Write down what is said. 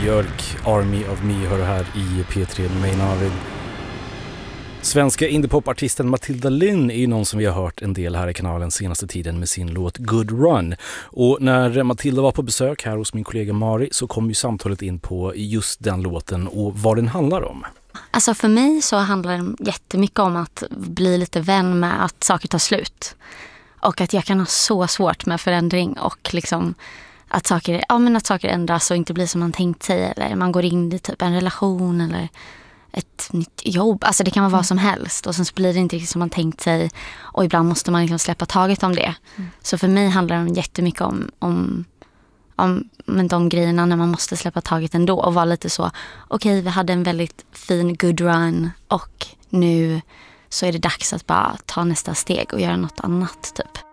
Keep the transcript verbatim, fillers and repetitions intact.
Björk, Army of Me hör här i P tre med mig Navid. Svenska indiepopartisten Matilda Lynn är ju någon som vi har hört en del här i kanalen senaste tiden med sin låt Good Run. Och när Matilda var på besök här hos min kollega Mari så kom ju samtalet in på just den låten och vad den handlar om. Alltså för mig så handlar det jättemycket om att bli lite vän med att saker tar slut. Och att jag kan ha så svårt med förändring och liksom att saker, ja, men att saker ändras och inte blir som man tänkt sig. Eller man går in i typ en relation eller ett nytt jobb. Alltså det kan vara vad som helst. Och sen så blir det inte riktigt som man tänkt sig. Och ibland måste man liksom släppa taget om det. Mm. Så för mig handlar det jättemycket om, om, om men de grejerna när man måste släppa taget ändå. Och vara lite så, okej okay, vi hade en väldigt fin good run. Och nu så är det dags att bara ta nästa steg och göra något annat typ.